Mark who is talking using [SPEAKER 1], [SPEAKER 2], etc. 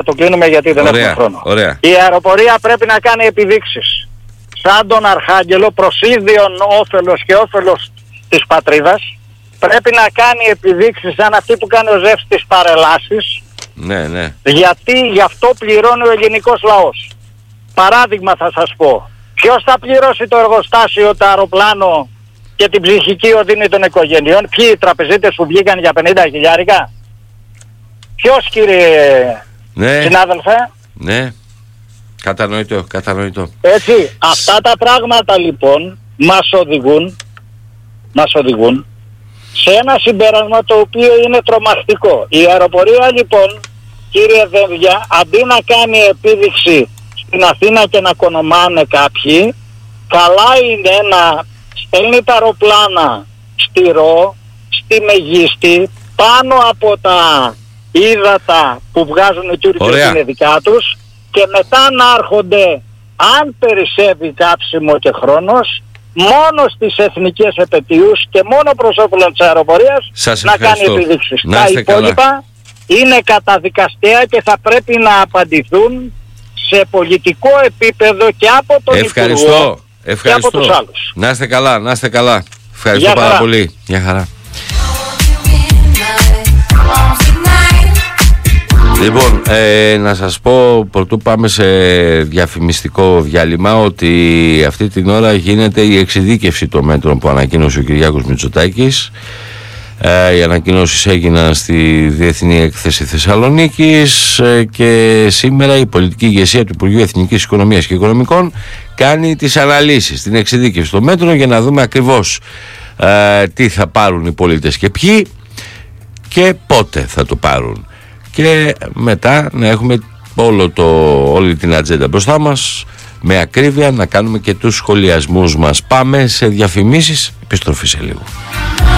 [SPEAKER 1] το κλείνουμε γιατί δεν έχουμε χρόνο.
[SPEAKER 2] Ωραία.
[SPEAKER 1] Η αεροπορία πρέπει να κάνει επιδείξεις σαν τον Αρχάγγελο προς ίδιον όφελος και όφελος της πατρίδας. Πρέπει να κάνει επιδείξεις σαν αυτή που κάνει ο Ζεύς στις παρελάσεις.
[SPEAKER 2] Ναι, ναι.
[SPEAKER 1] Γιατί γι' αυτό πληρώνει ο ελληνικός λαός. Παράδειγμα θα σας πω. Ποιος θα πληρώσει το εργοστάσιο, το αεροπλάνο και την ψυχική οδύνη των οικογενειών? Ποιοι, οι τραπεζίτες που βγήκαν για 50 χιλιάρικα? Ποιος, κύριε συνάδελφε?
[SPEAKER 2] Ναι. Κατανοητό.
[SPEAKER 1] Έτσι, αυτά τα πράγματα λοιπόν μας οδηγούν σε ένα συμπέρασμα το οποίο είναι τρομακτικό. Η αεροπορία λοιπόν, κύριε Δένδια, αντί να κάνει επίδειξη στην Αθήνα και να κονομάνε κάποιοι, καλά είναι να στέλνει τα αεροπλάνα στη Ρο, στη Μεγίστη, πάνω από τα ύδατα που βγάζουν οι Τούρκοι και είναι δικά τους, και μετά να έρχονται, αν περισσεύει κάψιμο και χρόνος, μόνο στις εθνικές επετειούς και μόνο προς όφελον της αεροπορίας να κάνει επιδείξεις. Τα υπόλοιπα είναι καταδικαστέα και θα πρέπει να απαντηθούν σε πολιτικό επίπεδο και από τον Υπουργό και από τους άλλους.
[SPEAKER 2] Να είστε καλά. Ευχαριστώ πάρα πολύ. Γεια χαρά. Λοιπόν, να σας πω, πρωτού πάμε σε διαφημιστικό διάλειμμα, ότι αυτή την ώρα γίνεται η εξειδίκευση των μέτρων που ανακοίνωσε ο Κυριάκος Μητσοτάκης. Οι ανακοινώσεις έγιναν στη Διεθνή Έκθεση Θεσσαλονίκης και σήμερα η πολιτική ηγεσία του Υπουργείου Εθνικής Οικονομίας και Οικονομικών κάνει τις αναλύσεις, την εξειδίκευση των μέτρων, για να δούμε ακριβώς τι θα πάρουν οι πολίτες και ποιοι και πότε θα το πάρουν. Και μετά να έχουμε όλη την ατζέντα μπροστά μας, με ακρίβεια να κάνουμε και τους σχολιασμούς μας. Πάμε σε διαφημίσεις, επιστροφή σε λίγο.